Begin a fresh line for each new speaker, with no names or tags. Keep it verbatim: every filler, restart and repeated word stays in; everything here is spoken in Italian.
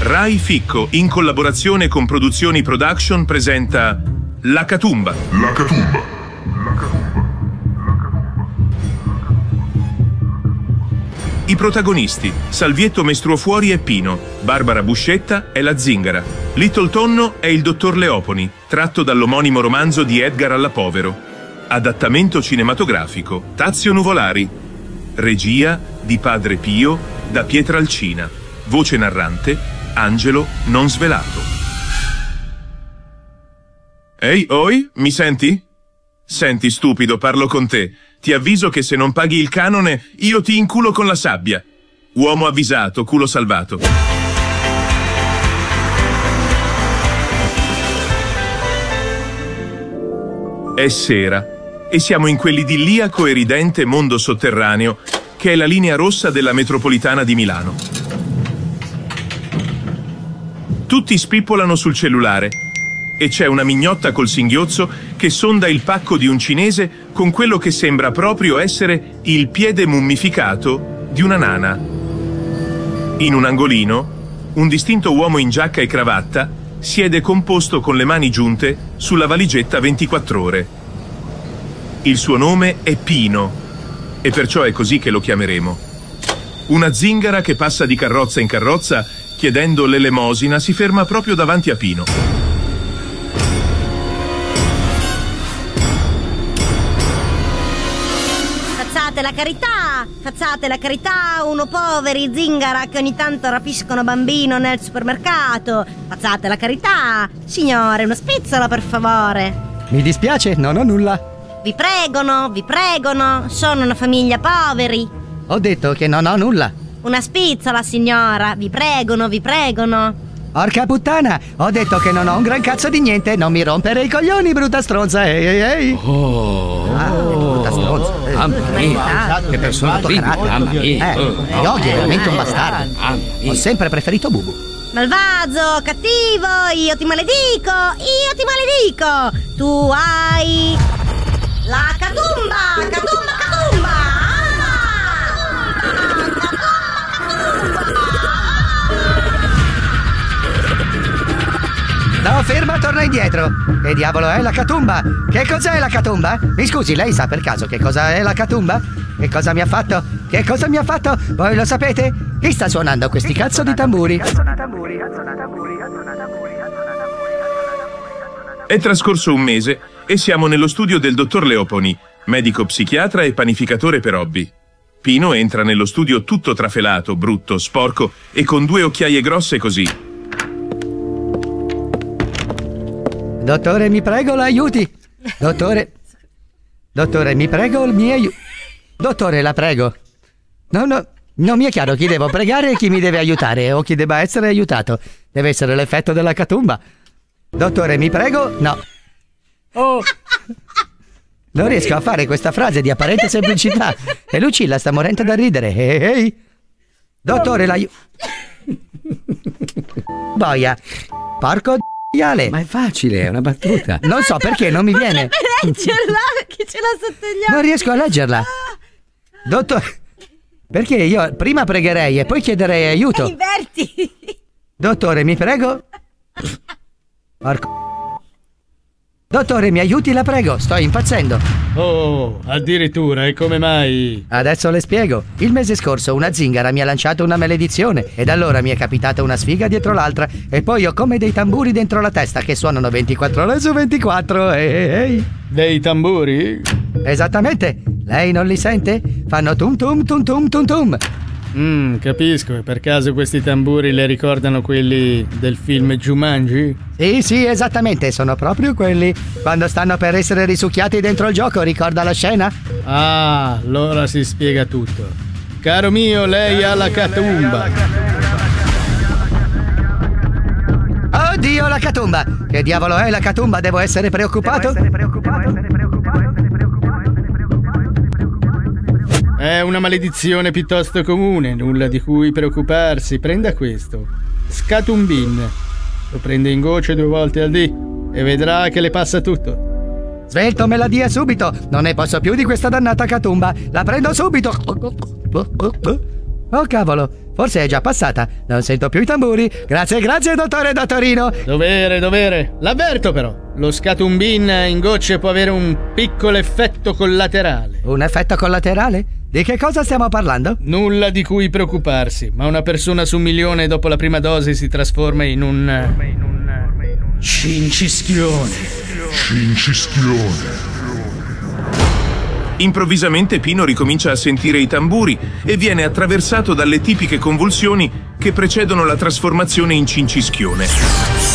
Rai Ficco, in collaborazione con Produzioni Production, presenta La Catumba.
La Catumba. La Catumba.
I protagonisti: Salvietto Mestruofuori è Pino, Barbara Buscetta è la Zingara, Little Tonno è il dottor Leoponi, tratto dall'omonimo romanzo di Edgar Allan Povero. Adattamento cinematografico: Tazio Nuvolari. Regia di Padre Pio da Pietralcina. Voce narrante: Angelo Non Svelato. Ehi, oi, mi senti? Senti, stupido, parlo con te. Ti avviso che se non paghi il canone, io ti inculo con la sabbia. Uomo avvisato, culo salvato. È sera e siamo in quell'idilliaco e ridente mondo sotterraneo che è la linea rossa della metropolitana di Milano. Tutti spippolano sul cellulare e c'è una mignotta col singhiozzo che sonda il pacco di un cinese con quello che sembra proprio essere il piede mummificato di una nana. In un angolino, un distinto uomo in giacca e cravatta siede composto con le mani giunte sulla valigetta ventiquattro ore. Il suo nome è Pino e perciò è così che lo chiameremo. Una zingara che passa di carrozza in carrozza chiedendo l'elemosina si ferma proprio davanti a Pino.
Facciate la carità, facciate la carità, uno poveri zingara che ogni tanto rapiscono bambino nel supermercato. Facciate la carità, signore, una spizzola per favore.
Mi dispiace, non ho nulla.
Vi pregono, vi pregono, sono una famiglia poveri.
Ho detto che non ho nulla.
Una spizzola, signora, vi pregono, vi pregono.
Porca puttana, ho detto che non ho un gran cazzo di niente, non mi rompere i coglioni, brutta stronza, ehi ehi ehi.
Oh,
ah, brutta stronza.
Oh, mamma mia, che persona orribile, mamma mia.
Eh,
oh,
Yogi è veramente
oh,
un bastardo.
oh,
Ho sempre preferito Bubu.
Malvagio, cattivo, io ti maledico, io ti maledico. Tu hai la catumba, catumba, catumba.
No, ferma, torna indietro. Che diavolo è la catumba? Che cos'è la catumba? Mi scusi, lei sa per caso che cosa è la catumba? Che cosa mi ha fatto? Che cosa mi ha fatto? Voi lo sapete? Chi sta suonando questi cazzo di tamburi?
È trascorso un mese e siamo nello studio del dottor Leoponi, medico psichiatra e panificatore per hobby. Pino entra nello studio tutto trafelato, brutto, sporco e con due occhiaie grosse così.
Dottore, mi prego, l'aiuti. Dottore. Dottore, mi prego, mi aiuti. Dottore, la prego. No, no, non mi è chiaro chi devo pregare e chi mi deve aiutare o chi debba essere aiutato. Deve essere l'effetto della catumba. Dottore, mi prego, no. Oh. Non riesco a fare questa frase di apparente semplicità e Lucilla sta morendo da ridere. Ehi, ehi. Dottore, l'aiuto. Boia. Porco d***.
Ma è facile, è una battuta.
Non so perché non mi viene.
Leggerla, che ce l'ha sotto gli occhi.
Non riesco a leggerla. Dottore, perché io prima pregherei e poi chiederei aiuto.
Inverti.
Dottore, mi prego. Porco. Dottore, mi aiuti, la prego, sto impazzendo.
Oh, addirittura, e come mai?
Adesso le spiego. Il mese scorso una zingara mi ha lanciato una maledizione ed allora mi è capitata una sfiga dietro l'altra e poi ho come dei tamburi dentro la testa che suonano ventiquattro ore su ventiquattro. Ehi, ehi.
Dei tamburi?
Esattamente. Lei non li sente? Fanno tum tum tum tum tum tum.
Mmm, capisco. E per caso questi tamburi le ricordano quelli del film Jumanji?
Sì, sì, esattamente, sono proprio quelli. Quando stanno per essere risucchiati dentro il gioco, ricorda la scena?
Ah, allora si spiega tutto. Caro mio, lei ha la catumba.
Oddio, la catumba! Che diavolo è la catumba? Devo essere preoccupato? Devo essere preoccupato?
È una maledizione piuttosto comune, nulla di cui preoccuparsi. Prenda questo. Scatumbin. Lo prende in gocce due volte al dì e vedrà che le passa tutto.
Svelto, me la dia subito. Non ne posso più di questa dannata catumba. La prendo subito. Oh cavolo, forse è già passata. Non sento più i tamburi. Grazie, grazie, dottore Dottorino.
Dovere, dovere. L'avverto però. Lo Scatumbin in gocce può avere un piccolo effetto collaterale.
Un effetto collaterale? Di che cosa stiamo parlando?
Nulla di cui preoccuparsi, ma una persona su un milione dopo la prima dose si trasforma in un... in un... cincischione.
Cincischione.
Improvvisamente Pino ricomincia a sentire i tamburi e viene attraversato dalle tipiche convulsioni che precedono la trasformazione in cincischione.